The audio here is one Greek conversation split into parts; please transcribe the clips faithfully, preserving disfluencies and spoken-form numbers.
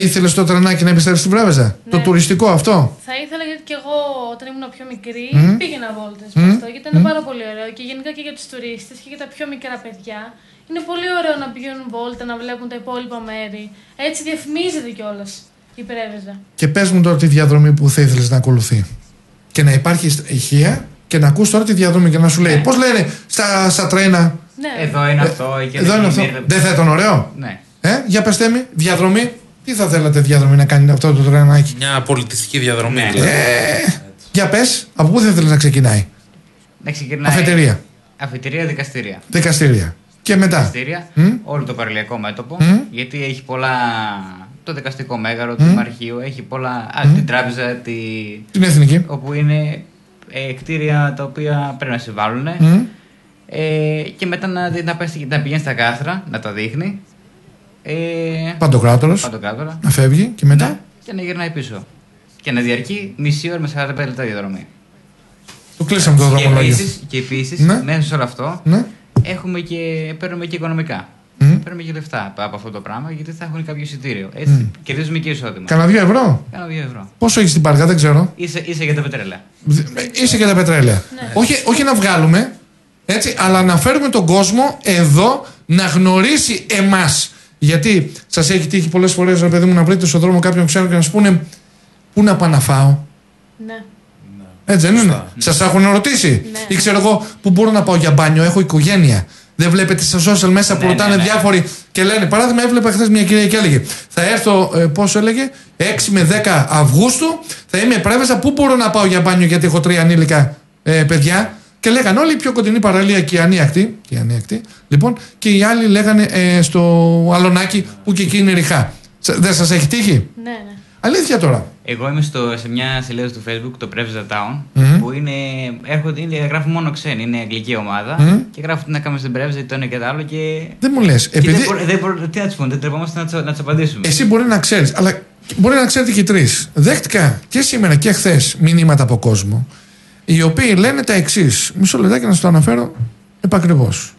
Ήθελες το τρενάκι να επιστρέψεις στην Πρέβεζα, ναι. Το τουριστικό αυτό. Θα ήθελα, γιατί και εγώ όταν ήμουν πιο μικρή mm. πήγαινα βόλτες mm. με αυτό, γιατί ήταν mm. πάρα πολύ ωραίο και γενικά και για τους τουρίστες και για τα πιο μικρά παιδιά. Είναι πολύ ωραίο να πηγαίνουν βόλτα, να βλέπουν τα υπόλοιπα μέρη. Έτσι διαφημίζεται κιόλας η Πρέβεζα. Και πες μου τώρα τη διαδρομή που θα ήθελες να ακολουθεί. Και να υπάρχει ηχεία και να ακούς τώρα τη διαδρομή και να σου λέει, ναι. Πώς λένε στα, στα τρένα. Ναι. Εδώ είναι αυτό. Ε, εδώ είναι αυτό. Δεν θα ήταν ωραίο. Ναι. Ε, για πεστε mi, διαδρομή. Τι θα θέλατε διαδρομή να κάνει αυτό το τρενάκι. Μια πολιτιστική διαδρομή. Ναι. Ε, για πες, από πού θα ήθελες να ξεκινάει. Να ξεκινάει. Αφετηρία. Αφετηρία, δικαστήρια. Δικαστήρια. Και μετά. Δικαστήρια, mm? όλο το παραλιακό μέτωπο. Mm? Γιατί έχει πολλά. Το δικαστικό μέγαρο, mm? το Δημαρχείο, έχει πολλά. Mm? Α, την τράπεζα, τη... την Εθνική. Όπου είναι ε, κτίρια τα οποία πρέπει να συμβάλλουν. Mm? Ε, και μετά να, να, να πηγαίνει στα κάστρα, να τα δείχνει. Ε, Παντοκράτορας. Παντοκράτορα. Να φεύγει και μετά. Ναι, και να γυρνάει πίσω. Και να διαρκεί μισή ώρα με σαράντα πέντε λεπτά διαδρομή. Το κλείσαμε το δρομολόγιο. Και επίσης, ναι. μέσα σε όλο αυτό, ναι. έχουμε και, παίρνουμε και οικονομικά. Mm. Παίρνουμε και λεφτά από αυτό το πράγμα, γιατί θα έχουν κάποιο εισιτήριο. Έτσι, mm. κερδίζουμε και εισόδημα. Κάνα δύο ευρώ. Κάνα δύο ευρώ. Πόσο έχεις στην Πάργα, δεν ξέρω. Είσαι, είσαι για τα πετρέλαια. Είσαι για τα πετρέλαια. Ναι. όχι, όχι να βγάλουμε, έτσι, αλλά να φέρουμε τον κόσμο εδώ να γνωρίσει εμάς. Γιατί σας έχει τύχει πολλές φορές, ρε παιδί μου, να βρείτε στον δρόμο κάποιον ξένο και να σου πούνε πού να πάω να φάω. Ναι. Έτσι δεν είναι. Σας έχουν ρωτήσει. Ναι. Ή ξέρω εγώ που μπορώ να πάω για μπάνιο, έχω οικογένεια. Δεν βλέπετε στα social μέσα που ναι, ρωτάνε ναι, ναι. διάφοροι και λένε. Παράδειγμα, έβλεπα χθες μια κυρία και έλεγε: θα έρθω, ε, πόσο έλεγε, έξι με δέκα Αυγούστου, θα είμαι Πρέβεζα. Πού μπορώ να πάω για μπάνιο, γιατί έχω τρία ανήλικα ε, παιδιά. Και λέγανε όλοι η πιο κοντινή παραλία και η Ανίακτη. Και η Ανίακτη. Λοιπόν, και οι άλλοι λέγανε ε, στο Αλωνάκι που και εκεί είναι ριχά. Δεν σας έχει τύχει? Ναι, ναι. Αλήθεια τώρα. Εγώ είμαι στο, σε μια σελίδα του Facebook, το Preveza Town, Mm-hmm. που είναι, έρχονται, είναι, γράφουν μόνο ξένοι, είναι αγγλική ομάδα Mm-hmm. και γράφουν τι να κάνουμε στην Preveza, το ένα και το άλλο και. Δεν μου λες. Και Επειδή... δεν μπορώ, δεν μπορώ, τι να του πούμε, δεν τρεπόμαστε να, να του απαντήσουμε. Εσύ μπορεί να ξέρεις, αλλά μπορεί να ξέρετε και οι τρεις. Δέχτηκα και σήμερα και χθες μηνύματα από κόσμο, οι οποίοι λένε τα εξής. Μισό λεπτάκι να σας το αναφέρω επακριβώς.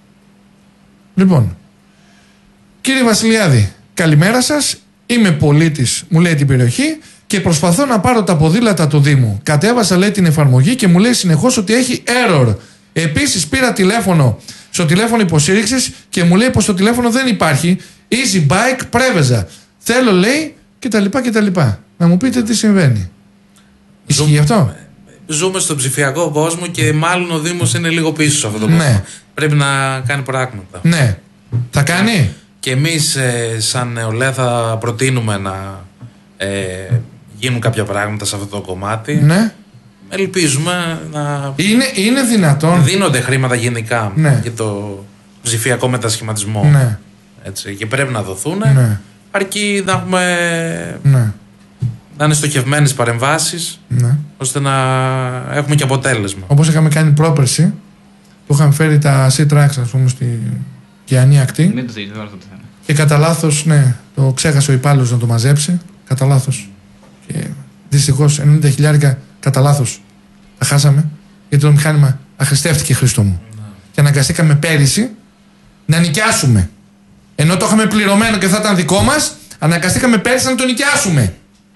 Λοιπόν, κύριε Βασιλιάδη, καλημέρα σας. Είμαι πολίτης, μου λέει την περιοχή, και προσπαθώ να πάρω τα ποδήλατα του Δήμου. Κατέβασα, λέει, την εφαρμογή και μου λέει συνεχώς ότι έχει error. Επίσης πήρα τηλέφωνο στο τηλέφωνο υποστήριξης και μου λέει πως το τηλέφωνο δεν υπάρχει. Easy Bike Prέβεζα. Θέλω, λέει, κτλ. κτλ. Να μου πείτε τι συμβαίνει. Ισχύει γι' αυτό? Ζούμε στον ψηφιακό κόσμο και μάλλον ο Δήμος είναι λίγο πίσω σε αυτό το ναι. κόσμο. Πρέπει να κάνει πράγματα. Ναι. Θα κάνει. Και εμείς ε, σαν νεολαία θα προτείνουμε να ε, γίνουν κάποια πράγματα σε αυτό το κομμάτι. Ναι. Ελπίζουμε να... Είναι, είναι δυνατόν. Δίνονται χρήματα γενικά ναι. για το ψηφιακό μετασχηματισμό. Ναι. Έτσι, και πρέπει να δοθούν. Ναι. Αρκεί να έχουμε... Ναι. να είναι στοχευμένες παρεμβάσεις, ναι. ώστε να έχουμε και αποτέλεσμα. Όπως είχαμε κάνει πρόπερση, που είχαμε φέρει τα C-Tracks, ας πούμε, στη Κιανή Ακτή. Μην το δεις, δεν το θέμα. Και κατά λάθος, ναι, το ξέχασε ο υπάλληλος να το μαζέψει. Κατά λάθος. Και δυστυχώς ενενήντα χιλιάρικα κατά λάθος τα χάσαμε, γιατί το μηχάνημα αχρηστεύτηκε, Χρήστο μου. Ναι. Και αναγκαστήκαμε πέρυσι να νοικιάσουμε. Ενώ το είχαμε πληρωμένο και θα ήταν δικό μας, αναγκαστήκαμε πέρυσι να το νοικιάσουμε.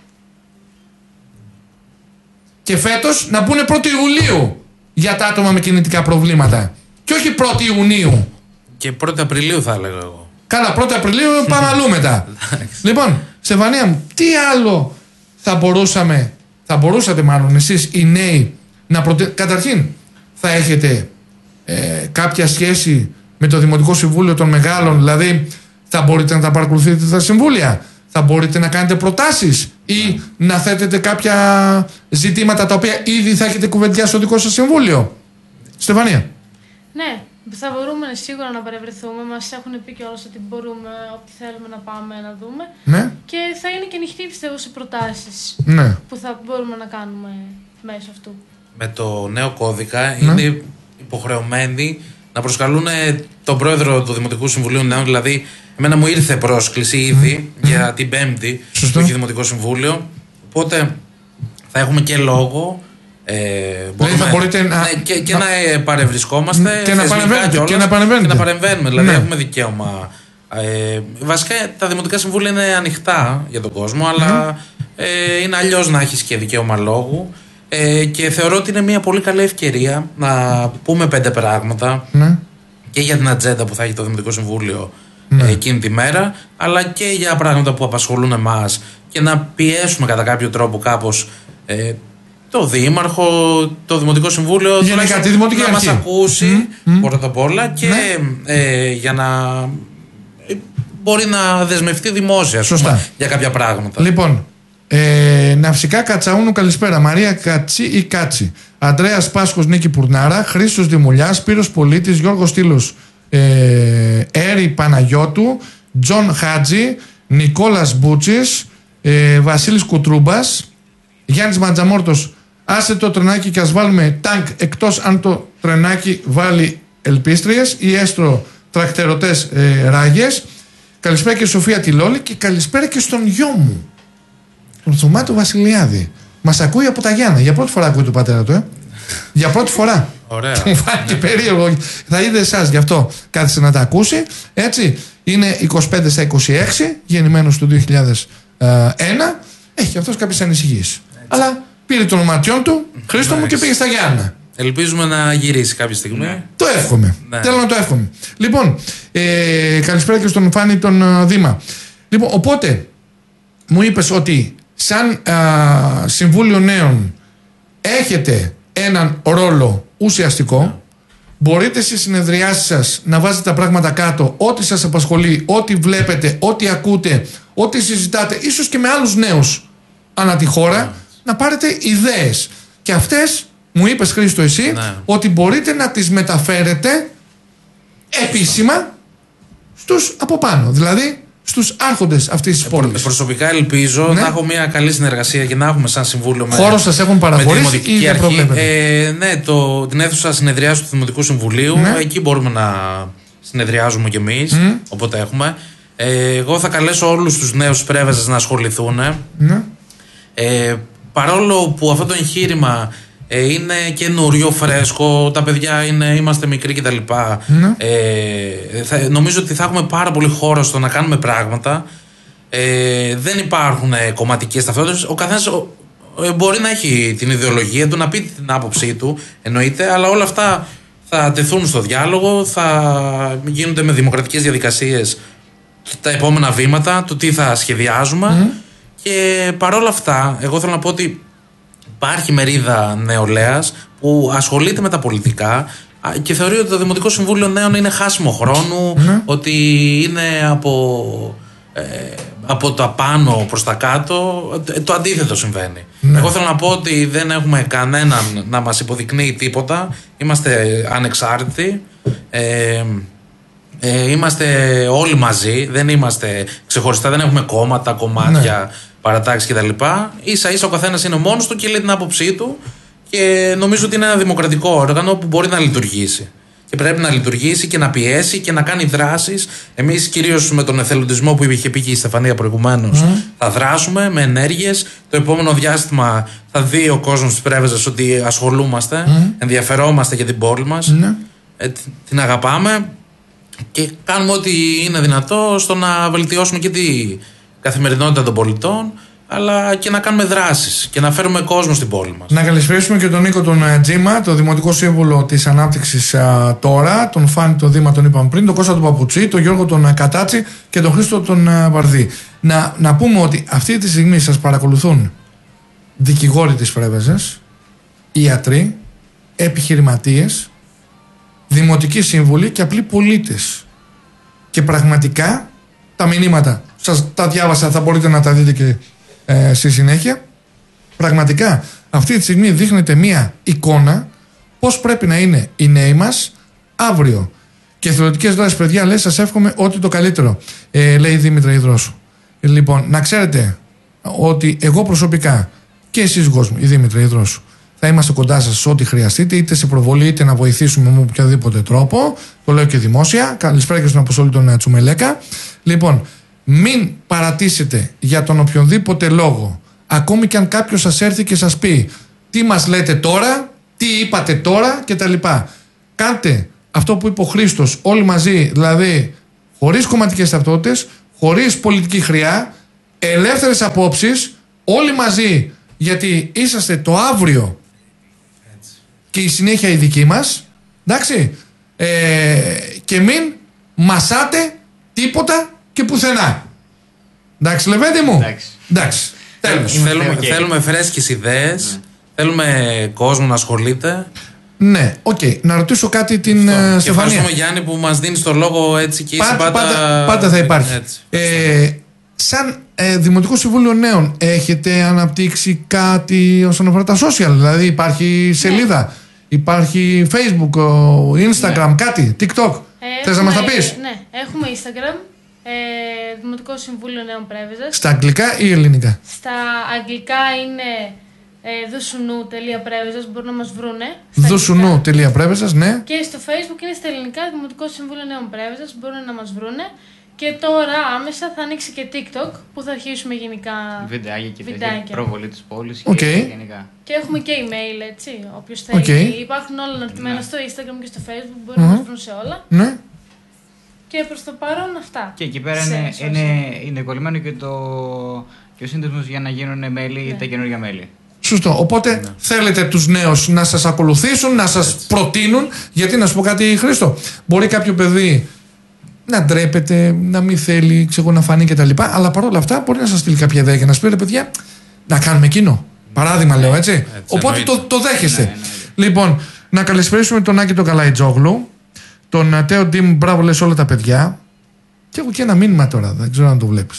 Και φέτος να πούνε πρώτη Ιουλίου για τα άτομα με κινητικά προβλήματα. Και όχι πρώτη Ιουνίου. Και πρώτη Απριλίου θα έλεγα εγώ. Καλά, πρώτη Απριλίου πάμε αλλού μετά. Λοιπόν, Στεφανία μου, τι άλλο θα μπορούσαμε, θα μπορούσατε μάλλον εσείς οι νέοι να προτε... Καταρχήν, θα έχετε ε, κάποια σχέση με το Δημοτικό Συμβούλιο των Μεγάλων, δηλαδή θα μπορείτε να τα παρακολουθείτε τα συμβούλια, θα μπορείτε να κάνετε προτάσεις ή να θέτετε κάποια ζητήματα τα οποία ήδη θα έχετε κουβεντιάσει στο δικό σας συμβούλιο. Στεφανία. Ναι, θα μπορούμε σίγουρα να παρευρεθούμε. Μας έχουν πει κιόλας ότι μπορούμε, ό,τι θέλουμε να πάμε να δούμε. Ναι. Και θα είναι και ανοιχτή, πιστεύω, σε προτάσεις ναι. που θα μπορούμε να κάνουμε μέσω αυτού. Με το νέο κώδικα ναι. είναι υποχρεωμένοι να προσκαλούν τον πρόεδρο του Δημοτικού Συμβουλίου Νέων. Δηλαδή, εμένα μου ήρθε πρόσκληση ήδη mm. για την Πέμπτη που έχει Δημοτικό Συμβούλιο. Οπότε θα έχουμε και λόγο. Ε, μπορούμε, δηλαδή μπορείτε να, ναι, και, και να, να παρευρισκόμαστε και να παρεμβαίνουμε. Και να παρεμβαίνουμε. Και να παρεμβαίνουμε. Δηλαδή, ναι. έχουμε δικαίωμα Ε, βασικά τα δημοτικά συμβούλια είναι ανοιχτά για τον κόσμο, αλλά mm. ε, είναι αλλιώς να έχεις και δικαίωμα λόγου. Ε, και θεωρώ ότι είναι μια πολύ καλή ευκαιρία να πούμε πέντε πράγματα mm. και για την ατζέντα που θα έχει το Δημοτικό Συμβούλιο mm. ε, εκείνη τη μέρα, αλλά και για πράγματα που απασχολούν εμάς και να πιέσουμε κατά κάποιο τρόπο κάπως ε, το Δήμαρχο, το Δημοτικό Συμβούλιο, γενικά, τη Δημοτική να μας ακούσει mm. πρώτα απ' όλα και mm. ε, για να ε, μπορεί να δεσμευτεί δημόσια πούμε, για κάποια πράγματα. Λοιπόν, ε, Ναυσικά Κατσαούνου, καλησπέρα. Μαρία Κατσί ή Κάτσι. Ανδρέας Πάσχος, Νίκη Πουρνάρα. Χρήστος Δημουλιάς, Σπύρος Πολίτης, Γιώργος Στήλος, ε, Έρη Παναγιώτου, Τζον Χάτζη, Νικόλας Μπούτσης, ε, Βασίλης Κουτρούμπας, Γιάννης Μαντζαμόρτος. Άσε το τρενάκι και ας βάλουμε τάγκ, εκτός αν το τρενάκι βάλει ελπίστριες ή έστω τρακτερωτές ε, ράγες. Καλησπέρα και Σοφία Τιλόλη και καλησπέρα και στον γιο μου, τον Θωμά του Βασιλιάδη. Μας ακούει από τα Γιάννα. Για πρώτη φορά ακούει τον πατέρα του, ε. Για πρώτη φορά. Ωραία. Μου φάνηκε περίεργο. Θα είδε εσάς, γι' αυτό κάθισε να τα ακούσει. Έτσι. Είναι είκοσι πέντε στα είκοσι έξι, γεννημένος του δύο χιλιάδες ένα. Έχει αυτός κάποιες ανησυχίες. Αλλά πήρε τον οματιόν του, Χρήστο μου, και πήγε στα Γιάννα. Ελπίζουμε να γυρίσει κάποια στιγμή. Ναι. Το εύχομαι. Ναι. Θέλω να το εύχομαι. Λοιπόν, ε, καλησπέρα και στον Φάνη τον uh, Δήμα. Λοιπόν, οπότε μου είπες ότι σαν uh, Συμβούλιο Νέων έχετε έναν ρόλο ουσιαστικό. Ναι. Μπορείτε στις συνεδριάσεις σας να βάζετε τα πράγματα κάτω, ό,τι σας απασχολεί, ό,τι βλέπετε, ό,τι ακούτε, ό,τι συζητάτε, ίσως και με άλλους νέους ανά τη χώρα, ναι. να πάρετε ιδέες. Και αυτές, μου είπες Χρήστο εσύ, ναι. ότι μπορείτε να τις μεταφέρετε επίσημα στους από πάνω, δηλαδή στους άρχοντες αυτής της πόλης. Προσωπικά ελπίζω ναι. να έχω μια καλή συνεργασία και να έχουμε σαν συμβούλιο με, χώρο σας έχουν παραχωρήσει ή δεν προβλέπετε? Ε, ναι, το, την αίθουσα συνεδριάσεων του Δημοτικού Συμβουλίου, ναι. εκεί μπορούμε να συνεδριάζουμε κι εμείς, mm. όποτε έχουμε. Ε, εγώ θα καλέσω όλους τους νέους πρέβεζες να ασχοληθούν. Mm. Ε, παρόλο που αυτό το εγχείρημα ε, είναι καινούριο, φρέσκο, τα παιδιά είναι, είμαστε μικροί κτλ. Mm. Ε, θα, νομίζω ότι θα έχουμε πάρα πολύ χώρο στο να κάνουμε πράγματα. Ε, δεν υπάρχουν κομματικές ταυτότητες. Ο καθένας ε, μπορεί να έχει την ιδεολογία του, να πει την άποψή του, εννοείται, αλλά όλα αυτά θα τεθούν στο διάλογο, θα γίνονται με δημοκρατικές διαδικασίες τα επόμενα βήματα, το τι θα σχεδιάζουμε. Mm. Και παρόλα αυτά, εγώ θέλω να πω ότι υπάρχει μερίδα νεολαίας που ασχολείται με τα πολιτικά και θεωρεί ότι το Δημοτικό Συμβούλιο Νέων είναι χάσιμο χρόνου, mm. ότι είναι από, ε, από το απάνω προς τα κάτω. Το αντίθετο συμβαίνει. Mm. Εγώ θέλω να πω ότι δεν έχουμε κανέναν να μας υποδεικνύει τίποτα. Είμαστε ανεξάρτητοι. Ε, ε, είμαστε όλοι μαζί. Δεν είμαστε ξεχωριστά. Δεν έχουμε κόμματα, κομμάτια, mm. παρατάξεις κτλ. Ίσα ίσα ο καθένας είναι μόνος του και λέει την άποψή του. Και νομίζω ότι είναι ένα δημοκρατικό όργανο που μπορεί να λειτουργήσει. Και πρέπει να λειτουργήσει και να πιέσει και να κάνει δράσεις. Εμείς, κυρίως με τον εθελοντισμό που είχε πει και η Στεφανία προηγουμένως, mm. θα δράσουμε με ενέργειες. Το επόμενο διάστημα θα δει ο κόσμος της Πρέβεζας ότι ασχολούμαστε, mm. ενδιαφερόμαστε για την πόλη μας, mm. ε, την αγαπάμε και κάνουμε ό,τι είναι δυνατό στο να βελτιώσουμε και τη καθημερινότητα των πολιτών, αλλά και να κάνουμε δράσεις και να φέρουμε κόσμο στην πόλη μας. Να καλησπέρισουμε και τον Νίκο τον Τζίμα, το Δημοτικό Σύμβουλο της Ανάπτυξης α, τώρα, τον Φάνη τον Δήμα, τον είπαμε πριν, τον Κώστα τον Παπουτσί, τον Γιώργο τον Κατάτσι και τον Χρήστο τον α, Βαρδί. Να, να πούμε ότι αυτή τη στιγμή σας παρακολουθούν δικηγόροι της Πρέβεζας, ιατροί, επιχειρηματίες, δημοτικοί σύμβουλοι και απλοί πολίτες. Και πραγματικά τα μηνύματα σας τα διάβασα, θα μπορείτε να τα δείτε και Ε, στη συνέχεια. Πραγματικά αυτή τη στιγμή δείχνεται μία εικόνα πώς πρέπει να είναι οι νέοι μας αύριο. Και εθελοντικές δράσεις, παιδιά, λέει, σας εύχομαι ό,τι το καλύτερο, ε, λέει η Δήμητρα Ιδρώσου. Ε, λοιπόν, να ξέρετε ότι εγώ προσωπικά και εσείς κόσμο, η Δήμητρα Ιδρώσου, θα είμαστε κοντά σας σε ό,τι χρειαστείτε, είτε σε προβολή είτε να βοηθήσουμε με οποιοδήποτε τρόπο. Το λέω και δημόσια. Καλησπέρα και στον Αποστόλη τον Τσουμελέκα. Λοιπόν, μην παρατήσετε για τον οποιονδήποτε λόγο, ακόμη και αν κάποιος σας έρθει και σας πει τι μας λέτε τώρα, τι είπατε τώρα κτλ. Κάντε αυτό που είπε ο Χρήστος όλοι μαζί, δηλαδή χωρίς κομματικές ταυτότητες, χωρίς πολιτική χρειά, ελεύθερες απόψεις, όλοι μαζί, γιατί είσαστε το αύριο έτσι. Και η συνέχεια η δική μας, εντάξει, ε, και μην μασάτε τίποτα και πουθενά. Εντάξει, Λεβέντη μου. Εντάξει. Εντάξει. Τέλος. Θέλουμε, θέλουμε φρέσκες ιδέες, ναι. Θέλουμε κόσμο να ασχολείται. Ναι, οκ. Okay. Να ρωτήσω κάτι την uh, Στεφανία. Και ευχαριστούμε, Γιάννη, που μας δίνεις το λόγο έτσι και είσαι πάντα, πάντα... Πάντα, πάντα θα υπάρχει. Έτσι. Ε, σαν ε, Δημοτικό Συμβούλιο Νέων, έχετε αναπτύξει κάτι όσον αφορά τα social? Δηλαδή υπάρχει σελίδα, ναι. Υπάρχει Facebook, Instagram, ναι. Κάτι, TikTok. Ε, Θες να μας τα πεις? Ναι, έχουμε Instagram. Ε, Δημοτικό Συμβούλιο Νέων Πρέβεζας. Στα αγγλικά ή ελληνικά? Στα αγγλικά είναι ε, δουσουνού.πρέβεζας, μπορούν να μας βρούνε. δουσουνού.πρέβεζας, ναι. Και στο Facebook είναι στα ελληνικά Δημοτικό Συμβούλιο Νέων Πρέβεζας, μπορούν να μας βρούνε. Και τώρα άμεσα θα ανοίξει και TikTok που θα αρχίσουμε γενικά. Βιντεάκια και τέτοια προβολή της πόλης okay. και γενικά. Και έχουμε και email, έτσι. Όποιος θέλει. Okay. Υπάρχουν όλα αναρτημένα ναι. στο Instagram και στο Facebook, μπορούν mm-hmm. να μας βρουν σε όλα. Ναι. Και προς το παρόν αυτά. Και εκεί πέρα είναι, είναι, είναι κολλημένο και, το, και ο σύνδεσμος για να γίνουν μέλη, ναι. Τα καινούργια μέλη. Σωστό. Οπότε ναι. Θέλετε τους νέους να σας ακολουθήσουν, να σας έτσι. Προτείνουν. Γιατί να σου πω κάτι, Χρήστο. Μπορεί κάποιο παιδί να ντρέπεται, να μην θέλει ξέρω, να φανεί κτλ. Αλλά παρόλα αυτά μπορεί να σας στείλει κάποια ιδέα και να σου πει, παιδιά, να κάνουμε εκείνο. Παράδειγμα, λέω έτσι. έτσι Οπότε το, το δέχεστε. Ναι, ναι, ναι. Λοιπόν, να καλησπέρισουμε τον Άκη τον Καλαϊτζόγλου. Τον Τέο Ντίμ, μπράβο λες όλα τα παιδιά. Και έχω και ένα μήνυμα τώρα, δεν ξέρω αν το βλέπεις.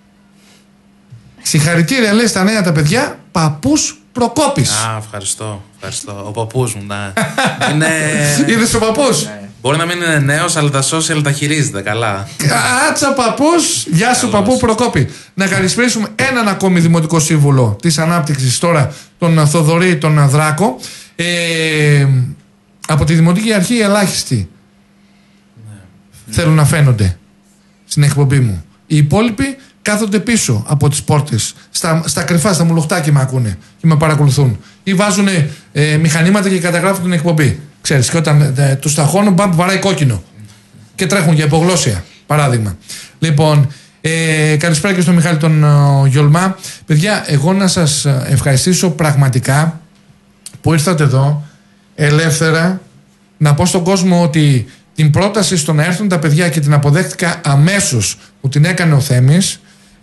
Συγχαρητήρια λέει στα νέα τα παιδιά, παππούς Προκόπης. Α, ευχαριστώ, ευχαριστώ. Ο παππούς μου, ναι. Είναι... Είδες ο παππούς. Ναι. Μπορεί να μην είναι νέος, αλλά τα social τα χειρίζεται καλά. Άτσα παππούς, γεια σου παππού Προκόπη. Να καλησπέρισουμε έναν ακόμη δημοτικό σύμβουλο της ανάπτυξης τώρα, τον Θοδωρή, τον Δράκο. Ε, από τη Δημοτική Αρχή ελάχιστη. Θέλουν να φαίνονται στην εκπομπή μου. Οι υπόλοιποι κάθονται πίσω από τις πόρτες, στα, στα κρυφά, στα μουλοχτάκια με ακούνε και με παρακολουθούν. Ή βάζουν ε, μηχανήματα και καταγράφουν την εκπομπή. Ξέρεις, και όταν ε, τους ταχώνουν, μπαμπ, βαράει κόκκινο. Και τρέχουν για υπογλώσσια, παράδειγμα. Λοιπόν, ε, καλησπέρα και στον Μιχάλη τον ε, Γιολμά. Παιδιά, εγώ να σας ευχαριστήσω πραγματικά που ήρθατε εδώ ελεύθερα, να πω στον κόσμο ότι την πρόταση στο να έρθουν τα παιδιά και την αποδέχτηκα αμέσως που την έκανε ο Θέμης.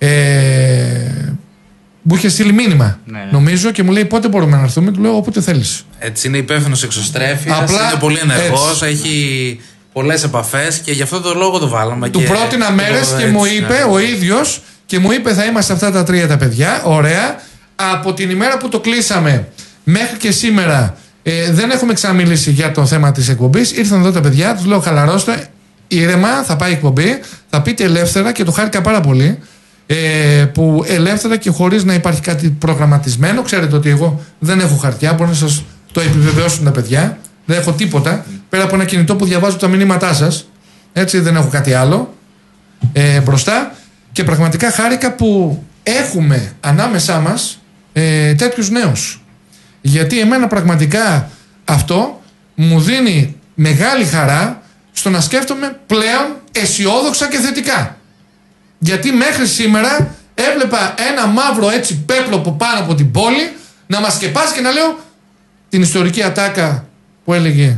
Ε, μου είχε στείλει μήνυμα, ναι, ναι. Νομίζω, και μου λέει πότε μπορούμε να έρθουμε. Του λέω όποτε θέλεις. Έτσι είναι υπεύθυνος εξωστρέφειας, είναι πολύ ενεργός, έχει πολλές επαφές και γι' αυτό το λόγο το βάλαμε. Του και πρότεινα μέρες και έτσι, μου είπε ναι. Ο ίδιος και μου είπε θα είμαστε αυτά τα τρία τα παιδιά. Ωραία. Από την ημέρα που το κλείσαμε μέχρι και σήμερα. Ε, δεν έχουμε ξαναμιλήσει για το θέμα της εκπομπής. Ήρθαν εδώ τα παιδιά, τους λέω χαλαρώστε, ήρεμα, θα πάει η εκπομπή, θα πείτε ελεύθερα και το χάρηκα πάρα πολύ. Ε, που ελεύθερα και χωρίς να υπάρχει κάτι προγραμματισμένο. Ξέρετε ότι εγώ δεν έχω χαρτιά, μπορώ να σας το επιβεβαιώσουν τα παιδιά. Δεν έχω τίποτα πέρα από ένα κινητό που διαβάζω τα μηνύματά σας. Έτσι, δεν έχω κάτι άλλο ε, μπροστά. Και πραγματικά χάρηκα που έχουμε ανάμεσά μας ε, τέτοιους νέους. Γιατί εμένα πραγματικά αυτό μου δίνει μεγάλη χαρά στο να σκέφτομαι πλέον αισιόδοξα και θετικά. Γιατί μέχρι σήμερα έβλεπα ένα μαύρο έτσι πέπλο από πάνω από την πόλη να μας σκεπάσει και να λέω την ιστορική ατάκα που έλεγε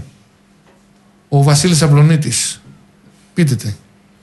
ο Βασίλης Αμπλονίτης. Πείτε τε.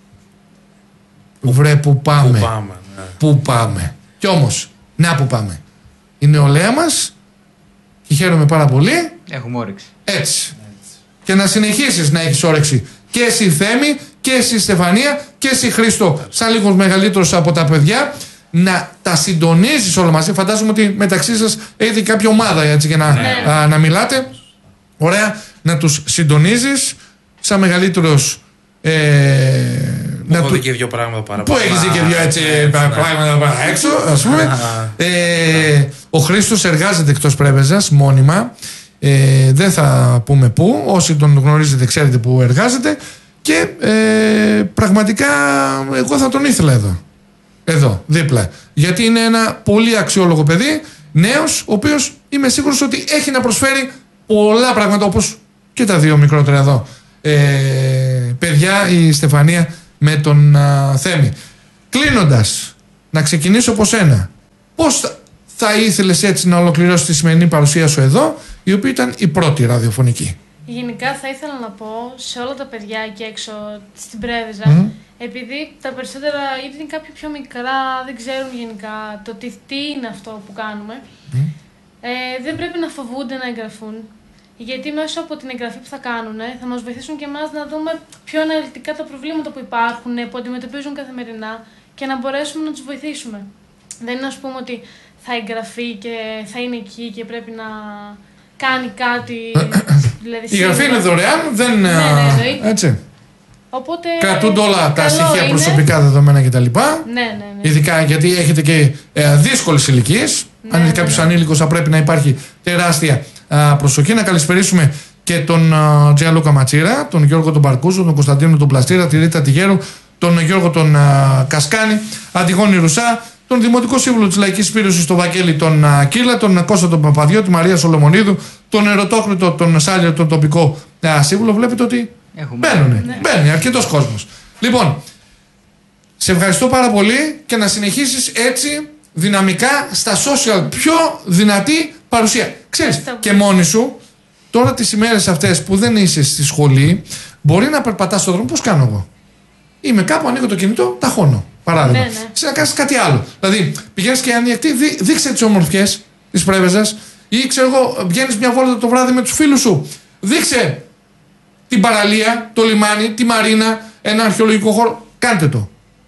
Βρε που πάμε. Πού πάμε, ναι. Πού πάμε. Κι όμως, να που πάμε. Η νεολαία μας και χαίρομαι πάρα πολύ. Έχουμε όρεξη. Έτσι. Έτσι. Και να συνεχίσεις να έχεις όρεξη. Και εσύ Θέμη, και εσύ Στεφανία, και εσύ Χρήστο, σαν λίγο μεγαλύτερος από τα παιδιά, να τα συντονίζεις όλα μαζί. Φαντάζομαι ότι μεταξύ σας έχετε κάποια ομάδα έτσι, για να, ναι. α, να μιλάτε. Ωραία. Να τους συντονίζεις σαν μεγαλύτερος. Ε, που έχω δει και δύο πράγματα παραπάνω. Που έχεις δει και δύο έτσι πράγματα παρά έξω, ας πούμε. ε, ο Χρήστος εργάζεται εκτός Πρέβεζας μόνιμα. Ε, δεν θα πούμε πού. Όσοι τον γνωρίζετε ξέρετε που εργάζεται. Και ε, πραγματικά εγώ θα τον ήθελα εδώ. Εδώ, δίπλα. Γιατί είναι ένα πολύ αξιόλογο παιδί, νέος, ο οποίος είμαι σίγουρος ότι έχει να προσφέρει πολλά πράγματα, όπως και τα δύο μικρότερα εδώ. Ε, παιδιά, η Στεφανία με τον α, Θέμη. Κλείνοντας, να ξεκινήσω από σένα. Πώς θα, θα ήθελες έτσι να ολοκληρώσεις τη σημερινή παρουσία σου εδώ, η οποία ήταν η πρώτη ραδιοφωνική? Γενικά θα ήθελα να πω σε όλα τα παιδιά εκεί έξω στην Πρέβεζα, mm. επειδή τα περισσότερα είτε είναι κάποια πιο μικρά, δεν ξέρουν γενικά το τι, τι είναι αυτό που κάνουμε, mm. ε, δεν πρέπει να φοβούνται να εγγραφούν. Γιατί μέσω από την εγγραφή που θα κάνουν θα μας βοηθήσουν και εμάς να δούμε πιο αναλυτικά τα προβλήματα που υπάρχουν, που αντιμετωπίζουν καθημερινά και να μπορέσουμε να τους βοηθήσουμε. Δεν είναι, ας πούμε, ότι θα εγγραφεί και θα είναι εκεί και πρέπει να κάνει κάτι. Δηλαδή, η εγγραφή είναι δωρεάν, δεν. Ναι, ναι, έτσι. Οπότε, κρατούνται όλα τα στοιχεία είναι. προσωπικά δεδομένα κτλ. Ναι, ναι, ναι. Ειδικά γιατί έχετε και ε, δύσκολες ηλικίες. Ναι, αν είναι ναι, κάποιος ναι. ανήλικος, θα πρέπει να υπάρχει τεράστια α, προσοχή. Να καλησπερίσουμε και τον Τζιαλούκα Ματσίρα, τον Γιώργο τον Παρκούζο, τον Κωνσταντίνο τον Πλαστήρα, τη Ρίτα Τιγέρου, τον Γιώργο τον α, Κασκάνη, Αντιγόνη Ρουσά, τον Δημοτικό Σύμβουλο της Λαϊκής Σπήρωσης, τον Βαγγέλη τον α, Κύλα, τον Κώστα τον Παπαδιώτη, τη Μαρία Σολομονίδου, τον Ερωτόκριτο, τον Σάλιο, τον τοπικό α, σύμβουλο. Βλέπετε ότι μπαίνουνε, ναι. μπαίνει αρκετός κόσμος. Λοιπόν, σε ευχαριστώ πάρα πολύ και να συνεχίσεις έτσι δυναμικά στα social, πιο δυνατή παρουσία. Ξέρεις, και μόνη σου, τώρα τις ημέρες αυτές που δεν είσαι στη σχολή, μπορεί να περπατάς στον δρόμο. Πώς κάνω εγώ? Είμαι κάπου, ανοίγω το κινητό, ταχώνω. Παράδειγμα. Ναι, ναι. Σε να κάνεις κάτι άλλο. Δηλαδή, πηγαίνεις και ανοιχτή, δεί, δείξε τις ομορφιές της Πρέβεζας, ή ξέρω εγώ, βγαίνεις μια βόλτα το βράδυ με τους φίλους σου. Δείξε την παραλία, το λιμάνι, τη μαρίνα, ένα αρχαιολογικό χώρο. Κάντε το.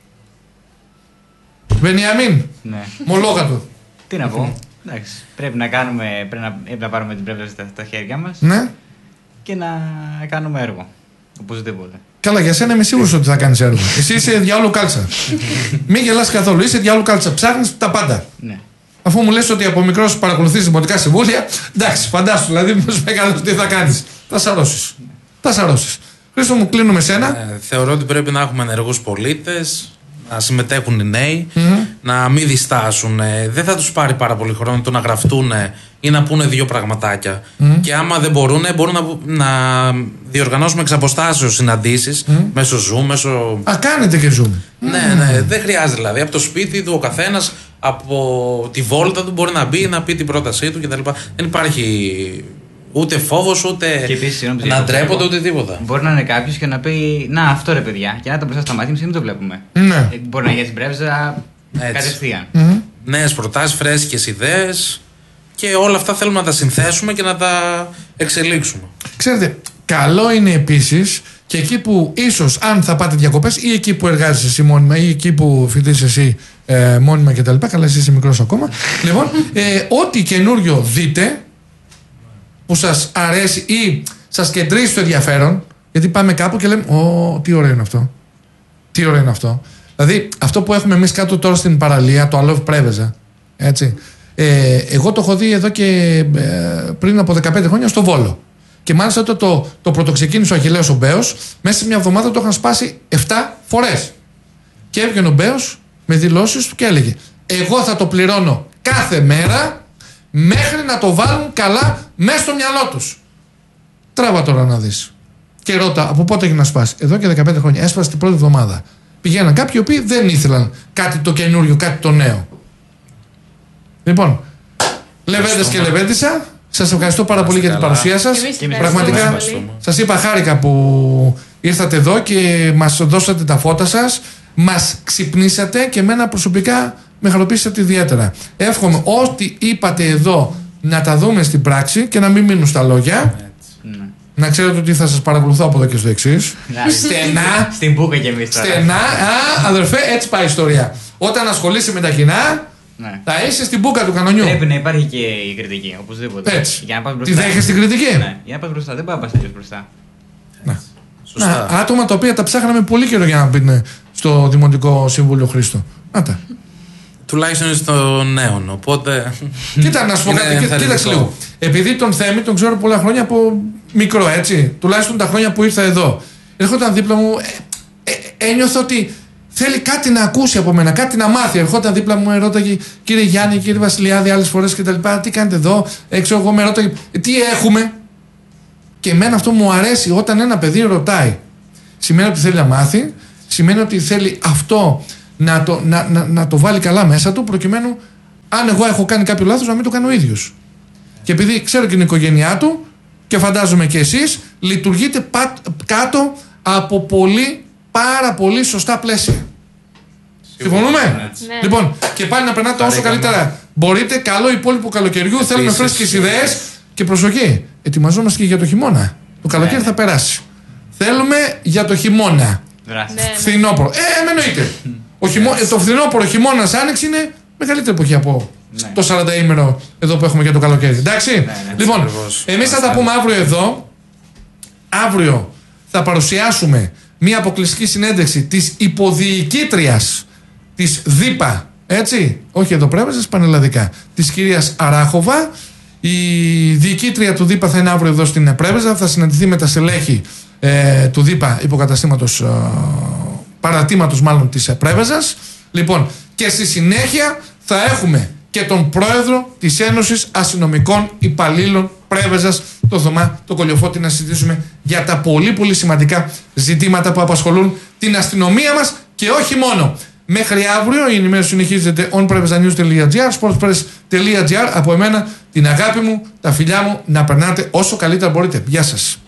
Βενιαμίν, ναι. μολόγατο. Τι να πω. Εντάξει, πρέπει να κάνουμε, πρέπει να, πρέπει να πάρουμε την Πρέβεζα στα, στα χέρια μας, ναι. και να κάνουμε έργο. Οπωσδήποτε. Καλά, για σένα είμαι σίγουρος ότι θα κάνεις έργο. Εσύ είσαι διάολο κάλτσα. Μην γελάς καθόλου, είσαι διάολο κάλτσα. Ψάχνεις τα πάντα. Ναι. Αφού μου λες ότι από μικρός παρακολουθείς δημοτικά συμβούλια, εντάξει, φαντάσου, δηλαδή μήπως μεγάλος τι θα κάνεις. Θα σαρώσεις. Ναι. Θα σαρώσεις. Χρήστο μου, κλείνουμε σένα. Ε, θεωρώ ότι πρέπει να έχουμε ενεργούς πολίτες, να συμμετέχουν οι νέοι, mm-hmm. να μην διστάσουν. Ε, δεν θα τους πάρει πάρα πολύ χρόνο το να γραφτούν ή να πούνε δύο πραγματάκια. Mm-hmm. Και άμα δεν μπορούν, μπορούν να, να διοργανώσουμε εξ αποστάσεως συναντήσεις mm-hmm. μέσω Zoom, μέσω. Α, κάνετε και Zoom. Ναι, ναι, δεν χρειάζεται δηλαδή. Από το σπίτι του ο καθένας, από τη βόλτα του μπορεί να μπει, να πει την πρότασή του κτλ. Δεν υπάρχει ούτε φόβος, ούτε επίσης, να ντρέπονται, ούτε τίποτα. Μπορεί να είναι κάποιος και να πει: να, αυτό ρε παιδιά, και να τα μπροστά στα μάτια μας και μην το βλέπουμε. Ναι. Μπορεί να γίνει στην Πρέβεζα κατευθείαν. Mm-hmm. Νέες προτάσεις, φρέσκες ιδέες, και όλα αυτά θέλουμε να τα συνθέσουμε και να τα εξελίξουμε. Ξέρετε, καλό είναι επίσης και εκεί που ίσως, αν θα πάτε διακοπές, ή εκεί που εργάζεσαι εσύ μόνιμα, ή εκεί που φοιτείς εσύ ε, μόνιμα κτλ. Καλά, εσύ είσαι μικρός ακόμα. Λοιπόν, ε, ό,τι καινούριο δείτε που σας αρέσει ή σας κεντρήσει το ενδιαφέρον, γιατί πάμε κάπου και λέμε: Ω, τι ωραίο είναι αυτό. Τι ωραίο είναι αυτό. Δηλαδή, αυτό που έχουμε εμείς κάτω τώρα στην παραλία, το Αλόβ Πρέβεζα, έτσι. Ε, εγώ το έχω δει εδώ και ε, πριν από δεκαπέντε χρόνια στο Βόλο. Και μάλιστα όταν το, το πρωτοξεκίνησε ο Αχιλλέος ο Μπέος, μέσα σε μια εβδομάδα το είχαν σπάσει επτά φορές. Και έβγαινε ο Μπέος με δηλώσεις του και έλεγε: εγώ θα το πληρώνω κάθε μέρα μέχρι να το βάλουν καλά μέσα στο μυαλό τους. Τράβα τώρα να δεις. Και ρώτα, από πότε έγινε να σπάσει? Εδώ και δεκαπέντε χρόνια. Έσπασε την πρώτη εβδομάδα. Πηγαίναν κάποιοι οι οποίοι δεν ήθελαν κάτι το καινούριο, κάτι το νέο. Λοιπόν, Λεβέντες και Λεβέντισσα, σας ευχαριστώ πάρα πολύ για την παρουσία σας. Πραγματικά σας είπα, χάρηκα που ήρθατε εδώ και μας δώσατε τα φώτα σας, μας ξυπνήσατε και εμένα προσωπικά με χαροποίησατε ιδιαίτερα. Εύχομαι ό,τι είπατε εδώ να τα δούμε στην πράξη και να μην μείνουν στα λόγια. Να ξέρετε ότι θα σας παρακολουθώ από εδώ και στο εξής. Στενά. Στην μπούκα και εμείς τώρα. Στενά. Α, αδερφέ, έτσι πάει η ιστορία. Όταν ασχολείσαι με τα κοινά, ναι, θα είσαι στην μπούκα του κανονιού. Πρέπει να υπάρχει και η κριτική, οπωσδήποτε. Έτσι. Για να πας μπροστά. Τη δέχεσαι την κριτική? Ναι, για να πας μπροστά. Δεν πάει να πας τελείως μπροστά. Να. Να, άτομα τα οποία τα ψάχναμε πολύ καιρό για να μπουν στο Δημοτικό Συμβούλιο Χρήστο. Να τα. Τουλάχιστον στο νέο, οπότε. Κοίτα, να σου πω κάτι. Κοίταξε λίγο. Επειδή τον Θέμη τον ξέρω πολλά χρόνια από μικρό, έτσι. Τουλάχιστον τα χρόνια που ήρθα εδώ. Έρχονταν δίπλα μου. Ε, ε, ένιωθα ότι θέλει κάτι να ακούσει από μένα, κάτι να μάθει. Ερχόταν δίπλα μου, με ρώταγε: κύριε Γιάννη, κύριε Βασιλιάδη, άλλες φορές κτλ. Τι κάνετε εδώ? Έξω, εγώ με ρώταγε: τι έχουμε? Και εμένα αυτό μου αρέσει όταν ένα παιδί ρωτάει. Σημαίνει ότι θέλει να μάθει, σημαίνει ότι θέλει αυτό να το, να, να, να το βάλει καλά μέσα του, προκειμένου αν εγώ έχω κάνει κάποιο λάθος να μην το κάνω ο ίδιος. Και επειδή ξέρω και την οικογένειά του και φαντάζομαι και εσείς, λειτουργείτε πα, κάτω από πολύ, πάρα πολύ σωστά πλαίσια. Συμφωνούμε? Ναι. Λοιπόν, και πάλι να περνάτε όσο καλύτερα μπορείτε. Καλό υπόλοιπο καλοκαιριού. Θέλουμε φρέσκες ιδέες και προσοχή. Ετοιμαζόμαστε και για το χειμώνα. Το καλοκαίρι ναι. θα περάσει. Θέλουμε για το χειμώνα. Ναι. Φθινόπωρο. Ε, εννοείται. Ο χειμώ... Το φθινόπωρο, χειμώνα, άνοιξη είναι μεγαλύτερη εποχή από ναι. το σαρανταήμερο εδώ που έχουμε για το καλοκαίρι. Εντάξει. Ναι, ναι, λοιπόν, εμείς θα τα πούμε αύριο εδώ. Αύριο θα παρουσιάσουμε μια αποκλειστική συνέντευξη της υποδιοικήτριας της ΔΥΠΑ, έτσι, όχι εδώ πρέβεζες, πανελλαδικά, της κυρίας Αράχοβα. Η διοικήτρια του ΔΥΠΑ θα είναι αύριο εδώ στην Πρέβεζα, θα συναντηθεί με τα στελέχη ε, του ΔΥΠΑ υποκαταστήματος, ε, παρατήματος μάλλον της Πρέβεζας. Λοιπόν, και στη συνέχεια θα έχουμε και τον πρόεδρο της Ένωσης Αστυνομικών Υπαλλήλων Πρέβεζας, το Θωμά το Κολιοφώτη, να συζητήσουμε για τα πολύ πολύ σημαντικά ζητήματα που απασχολούν την αστυνομία μας και όχι μόνο. Μέχρι αύριο η ενημέρωση συνεχίζεται on prevezanews τελεία gr, sportspress τελεία gr. Από εμένα την αγάπη μου, τα φιλιά μου, να περνάτε όσο καλύτερα μπορείτε. Γεια σας.